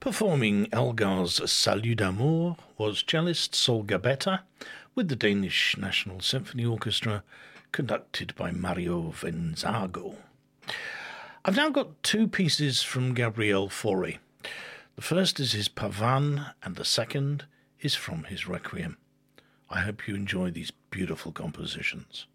Performing Elgar's Salut d'Amour was cellist Sol Gabetta with the Danish National Symphony Orchestra, conducted by Mario Venzago. I've now got two pieces from Gabriel Fauré. The first is his Pavane, and the second is from his Requiem. I hope you enjoy these beautiful compositions.